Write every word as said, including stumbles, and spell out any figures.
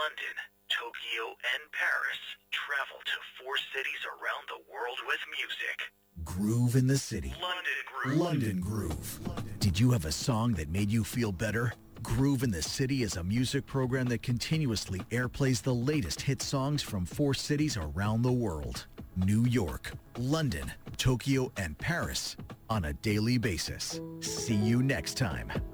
London, Tokyo, and Paris. Travel to four cities around the world with music. Groove in the city. London Groove. London Groove. Did you have a song that made you feel better? Groove in the City is a music program that continuously airplays the latest hit songs from four cities around the world. New York, London, Tokyo, and Paris on a daily basis. See you next time.